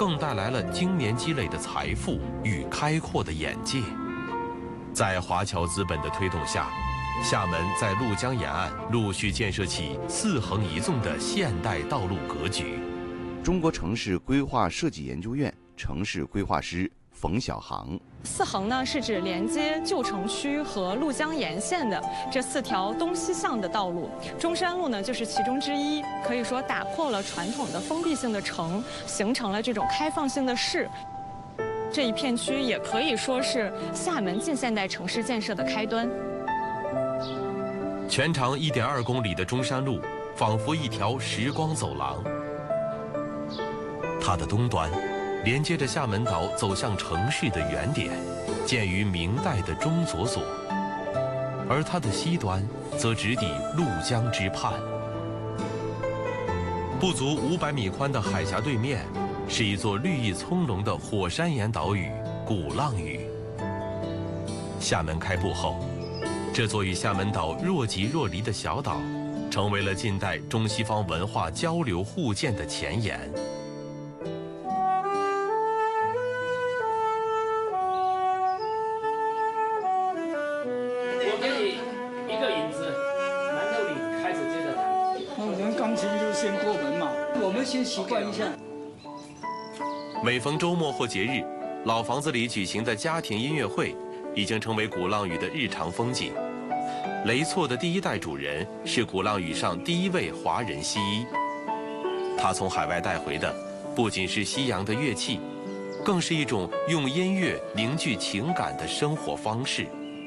更带来了经年积累的财富与开阔的眼界。在华侨资本的推动下，厦门在鹭江沿岸陆续建设起4横一纵的现代道路格局。 中国城市规划设计研究院城市规划师冯小航 4横呢，是指连接旧城区和鹭江沿线的这4条东西向的道路。中山路呢，就是其中之一，可以说打破了传统的封闭性的城，形成了这种开放性的市。这一片区也可以说是厦门近现代城市建设的开端。 全长1.2公里的中山路，仿佛一条时光走廊。它的东端连接着厦门岛走向城市的原点，建于明代的钟左所；而它的西端则直抵鹭江之畔。不足500米宽的海峡对面，是一座绿意葱茏的火山岩岛屿——鼓浪屿。厦门开埠后，这座与厦门岛若即若离的小岛，成为了近代中西方文化交流互鉴的前沿。 我给你一个引子，然后你开始接着弹。 我们钢琴就先过门嘛，我们先习惯一下。 每逢周末或节日，老房子里举行的家庭音乐会，已经成为鼓浪屿的日常风景。雷错的第1代主人是鼓浪屿上第1位华人西医，他从海外带回的不仅是西洋的乐器，更是一种用音乐凝聚情感的生活方式。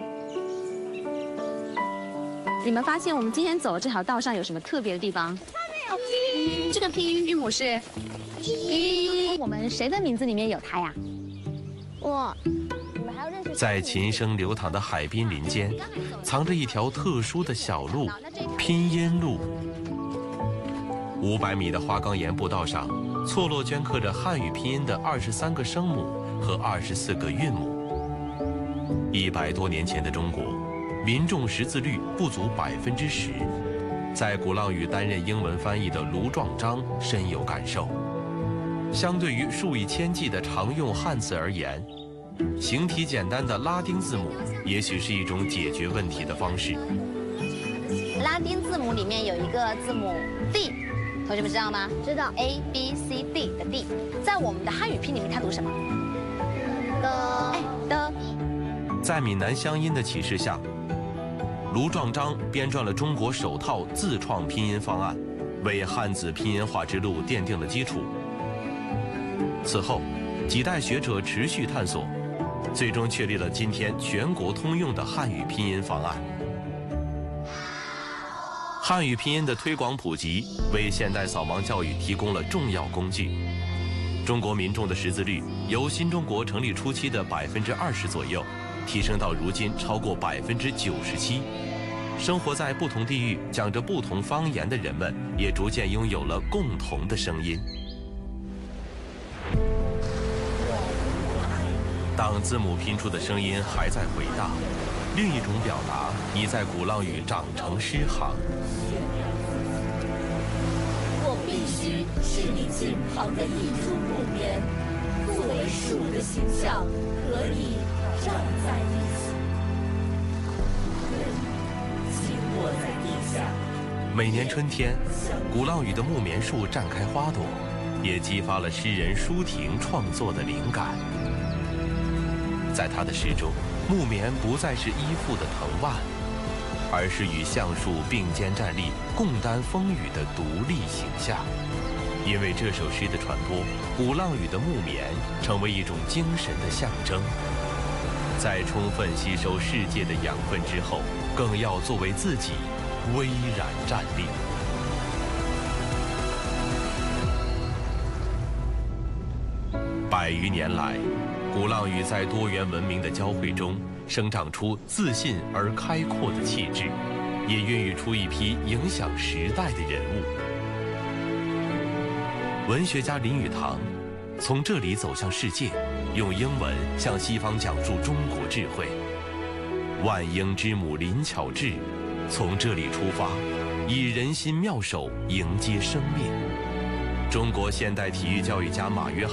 你们发现我们今天走的这条道上有什么特别的地方？这个拼音韵母是“我们谁的名字里面有它呀？ 我。 在琴声流淌的海滨林间，藏着一条特殊的小路——拼音路。500米的花岗岩步道上，错落镌刻着汉语拼音的23个声母和24个韵母。100多年前的中国，民众识字率不足10%。在鼓浪屿担任英文翻译的卢壮章深有感受。相对于数以千计的常用汉字而言，形体简单的拉丁字母也许是一种解决问题的方式。 拉丁字母里面有一个字母 D， 同学们知道吗？知道 A B C D 的 D， 在我们的汉语拼里面它读什么？的。 在闽南乡音的启示下，卢壮章编撰了中国首套自创拼音方案，为汉字拼音化之路奠定了基础。此后，几代学者持续探索，最终确立了今天全国通用的汉语拼音方案。汉语拼音的推广普及，为现代扫盲教育提供了重要工具。中国民众的识字率由新中国成立初期的20%左右，提升到如今超过97%。生活在不同地域、讲着不同方言的人们，也逐渐拥有了共同的声音。当字母拼出的声音还在回荡，另一种表达已在鼓浪屿长成诗行。 我必须是你近旁的一株木棉，作为树的形象和你站在一起，紧握在地下。 每年春天，鼓浪屿的木棉树绽开花朵，也激发了诗人舒婷创作的灵感。在他的诗中，木棉不再是依附的藤蔓，而是与橡树并肩站立、共担风雨的独立形象。因为这首诗的传播，鼓浪屿的木棉成为一种精神的象征。在充分吸收世界的养分之后，更要作为自己巍然站立。100余年来，鼓浪屿在多元文明的交汇中，生长出自信而开阔的气质，也孕育出一批影响时代的人物。文学家林语堂从这里走向世界，用英文向西方讲述中国智慧。万英之母林巧稚从这里出发，以人心妙手迎接生命。中国现代体育教育家马约翰